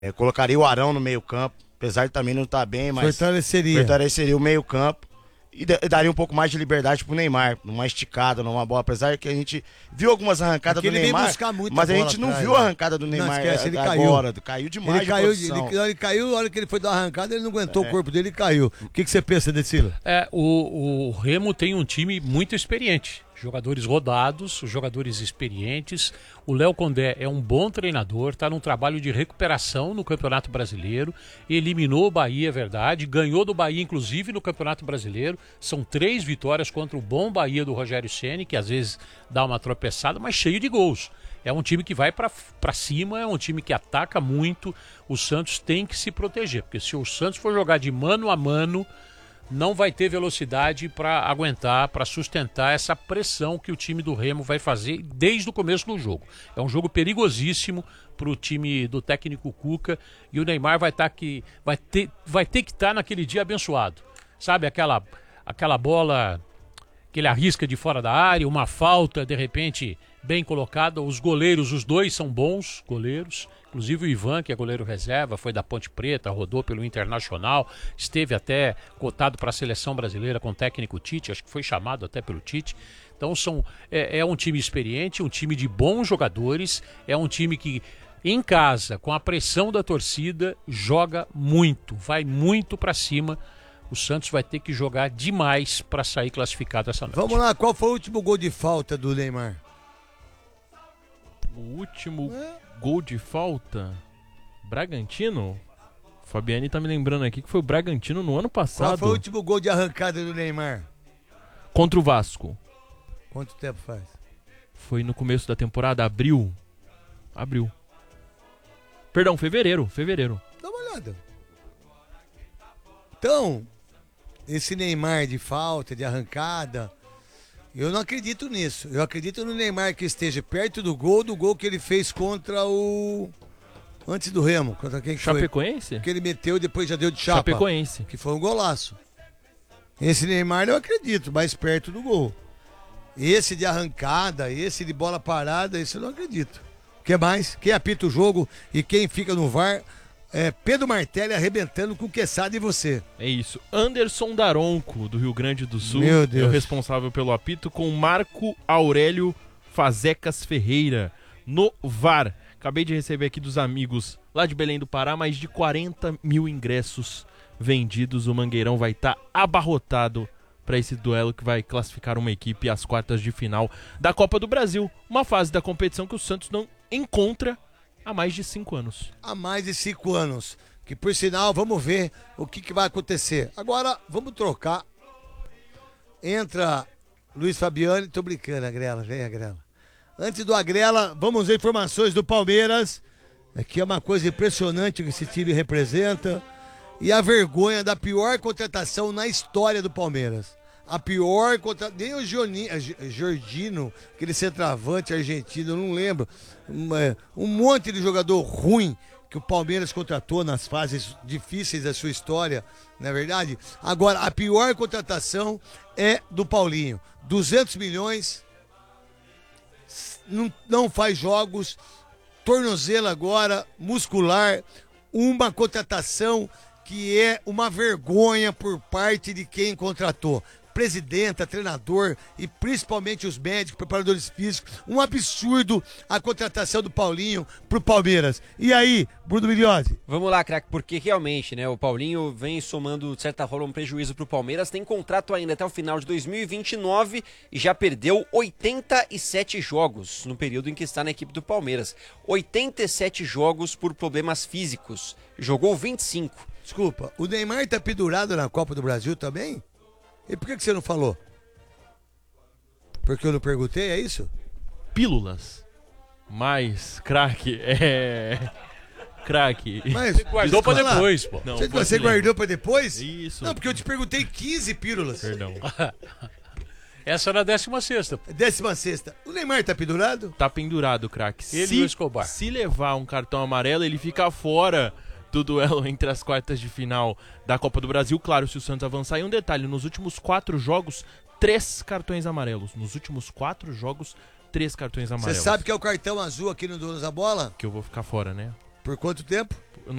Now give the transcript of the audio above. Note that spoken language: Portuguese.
Colocaria o Arão no meio campo, apesar de também não estar bem, mas fortaleceria o meio campo. E daria um pouco mais de liberdade pro Neymar, numa esticada, numa bola, apesar que a gente viu algumas arrancadas do Neymar, mas a gente não viu a arrancada do Neymar ele agora, caiu demais ele caiu, a hora que ele foi dar uma arrancada, ele não aguentou o corpo dele e caiu. O que você pensa, Decila? O Remo tem um time muito experiente, jogadores rodados, jogadores experientes. O Léo Condé é um bom treinador, está num trabalho de recuperação no Campeonato Brasileiro, eliminou o Bahia, é verdade, ganhou do Bahia inclusive no Campeonato Brasileiro. São 3 vitórias contra o bom Bahia do Rogério Ceni, que às vezes dá uma tropeçada, mas cheio de gols. É um time que vai para cima, é um time que ataca muito. O Santos tem que se proteger, porque se o Santos for jogar de mano a mano, não vai ter velocidade para aguentar, para sustentar essa pressão que o time do Remo vai fazer desde o começo do jogo. É um jogo perigosíssimo para o time do técnico Cuca, e o Neymar vai ter que estar naquele dia abençoado. Sabe aquela bola que ele arrisca de fora da área, uma falta de repente bem colocada. Os goleiros, os dois são bons goleiros. Inclusive o Ivan, que é goleiro reserva, foi da Ponte Preta, rodou pelo Internacional, esteve até cotado para a seleção brasileira com o técnico Tite, acho que foi chamado até pelo Tite. Então é um time experiente, um time de bons jogadores, é um time que em casa, com a pressão da torcida, joga muito, vai muito para cima. O Santos vai ter que jogar demais para sair classificado essa noite. Vamos lá, qual foi o último gol de falta do Neymar? O último gol de falta? Bragantino? O Fabiane tá me lembrando aqui que foi o Bragantino no ano passado. Qual foi o último gol de arrancada do Neymar? Contra o Vasco. Quanto tempo faz? Foi no começo da temporada, abril. Perdão, fevereiro. Dá uma olhada. Então, esse Neymar de falta, de arrancada, eu não acredito nisso. Eu acredito no Neymar que esteja perto do gol que ele fez contra o... Antes do Remo. Contra quem que Chapecoense? Foi? Que ele meteu e depois já deu de chapa. Chapecoense. Que foi um golaço. Esse Neymar eu acredito, mais perto do gol. Esse de arrancada, esse de bola parada, esse eu não acredito. O que mais? Quem apita o jogo e quem fica no VAR é Pedro Martelli arrebentando com o Quesada e você. É isso. Anderson Daronco, do Rio Grande do Sul. Meu Deus. É o responsável pelo apito, com Marco Aurélio Fazecas Ferreira no VAR. Acabei de receber aqui dos amigos lá de Belém do Pará mais de 40 mil ingressos vendidos. O Mangueirão vai estar abarrotado para esse duelo que vai classificar uma equipe às quartas de final da Copa do Brasil. Uma fase da competição que o Santos não encontra há mais de 5 anos. Há mais de 5 anos. Que por sinal, vamos ver o que vai acontecer. Agora, vamos trocar. Entra Luiz Fabiani. Tô brincando, Agrela. Vem, Agrela. Antes do Agrela, vamos ver informações do Palmeiras. Aqui é uma coisa impressionante que esse time representa. E a vergonha da pior contratação na história do Palmeiras. A pior contratação. Nem o Jorginho, aquele centroavante argentino, eu não lembro. Um monte de jogador ruim que o Palmeiras contratou nas fases difíceis da sua história, não é verdade? Agora, a pior contratação é do Paulinho. 200 milhões, não faz jogos, tornozelo agora, muscular, uma contratação que é uma vergonha por parte de quem contratou. Presidenta, treinador e principalmente os médicos, preparadores físicos. Um absurdo a contratação do Paulinho pro Palmeiras. E aí, Bruno Migliotti? Vamos lá, craque, porque realmente, né, o Paulinho vem somando, de certa forma, um prejuízo pro Palmeiras. Tem contrato ainda até o final de 2029 e já perdeu 87 jogos no período em que está na equipe do Palmeiras. 87 jogos por problemas físicos. Jogou 25. Desculpa, o Neymar tá pendurado na Copa do Brasil também? E por que você não falou? Porque eu não perguntei, é isso? Pílulas. Mas, craque, Craque. Mas guardou pra depois, pô. Não, você guardou pra depois? Isso. Não, porque eu te perguntei 15 pílulas. Perdão. Essa era a 16ª. 16ª. O Neymar tá pendurado? Tá pendurado, craque. Ele e o Escobar. Se levar um cartão amarelo, ele fica fora do duelo entre as quartas de final da Copa do Brasil. Claro, se o Santos avançar. E um detalhe, nos últimos 4 jogos, 3 cartões amarelos. Nos últimos 4 jogos, 3 cartões amarelos. Você sabe que é o cartão azul aqui no Donos da Bola? Que eu vou ficar fora, né? Por quanto tempo?